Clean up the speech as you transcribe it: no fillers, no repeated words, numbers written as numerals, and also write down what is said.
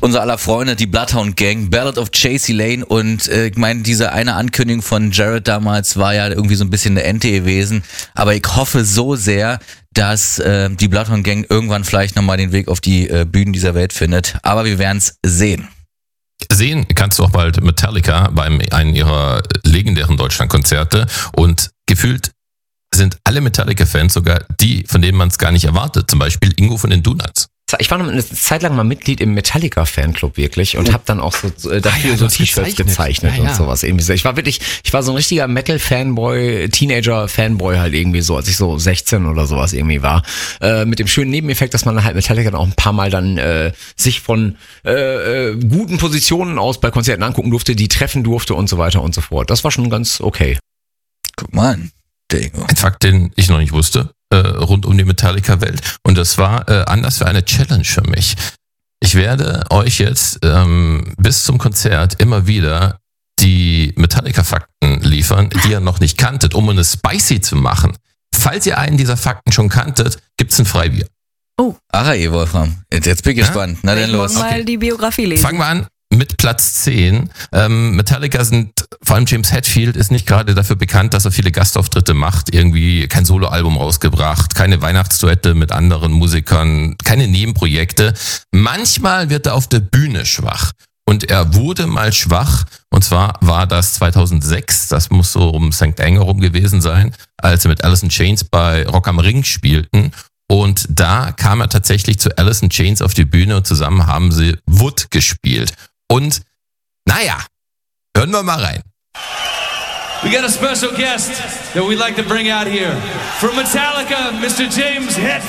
unser aller Freunde, die Bloodhound Gang, Ballad of Chasey Lane und ich meine, diese eine Ankündigung von Jared damals war ja irgendwie so ein bisschen eine Ente gewesen, aber ich hoffe so sehr, dass die Bloodhound Gang irgendwann vielleicht nochmal den Weg auf die Bühnen dieser Welt findet, aber wir werden es sehen. Sehen kannst du auch bald Metallica bei einem ihrer legendären Deutschlandkonzerte und gefühlt sind alle Metallica-Fans sogar die, von denen man es gar nicht erwartet, zum Beispiel Ingo von den Donuts. Ich war eine Zeit lang mal Mitglied im Metallica-Fanclub wirklich und habe dann auch dafür so T-Shirts gezeichnet und sowas irgendwie so. Ich war so ein richtiger Metal-Fanboy, Teenager-Fanboy halt irgendwie so, als ich so 16 oder sowas irgendwie war. Mit dem schönen Nebeneffekt, dass man halt Metallica dann auch ein paar Mal dann sich von guten Positionen aus bei Konzerten angucken durfte, die treffen durfte und so weiter und so fort. Das war schon ganz okay. Guck mal an, Dingo. Ein Fakt, den ich noch nicht wusste, rund um die Metallica-Welt. Und das war Anlass für eine Challenge für mich. Ich werde euch jetzt bis zum Konzert immer wieder die Metallica-Fakten liefern, die ihr noch nicht kanntet, um es spicy zu machen. Falls ihr einen dieser Fakten schon kanntet, gibt's ein Freibier. Oh. Ach je, Wolfram. Jetzt bin ich gespannt. Na dann los. Mal die Biografie lesen. Fangen wir an mit Platz 10. Metallica vor allem James Hetfield ist nicht gerade dafür bekannt, dass er viele Gastauftritte macht, irgendwie kein Soloalbum rausgebracht, keine Weihnachtsduette mit anderen Musikern, keine Nebenprojekte. Manchmal wird er auf der Bühne schwach. Und er wurde mal schwach, und zwar war das 2006, das muss so um St. Anger rum gewesen sein, als sie mit Alice in Chains bei Rock am Ring spielten. Und da kam er tatsächlich zu Alice in Chains auf die Bühne und zusammen haben sie Wood gespielt. Und naja, hören wir mal rein. We got a special guest that we'd like to bring out here. From Metallica, Mr. James Hetfield.